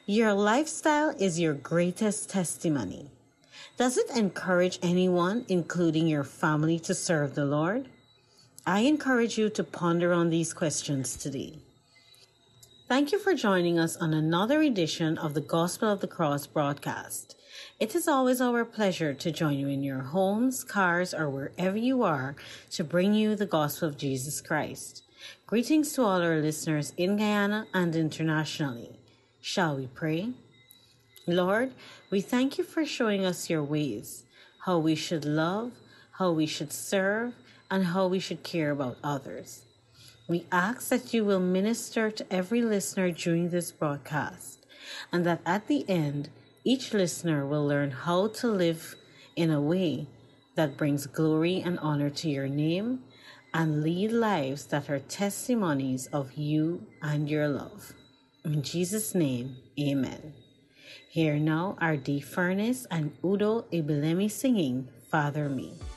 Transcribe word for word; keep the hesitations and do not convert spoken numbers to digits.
Your lifestyle is your greatest testimony. Does it encourage anyone, including your family, to serve the Lord? I encourage you to ponder on these questions today. Thank you for joining us on another edition of the Gospel of the Cross broadcast. It is always our pleasure to join you in your homes, cars, or wherever you are to bring you the gospel of Jesus Christ. Greetings to all our listeners in Guyana and internationally. Shall we pray? Lord, we thank you for showing us your ways, how we should love, how we should serve, and how we should care about others. We ask that you will minister to every listener during this broadcast, and that at the end, each listener will learn how to live in a way that brings glory and honor to your name and lead lives that are testimonies of you and your love. In Jesus' name, amen. Here now are Dee Furness and Udo Ibelemi singing Father Me.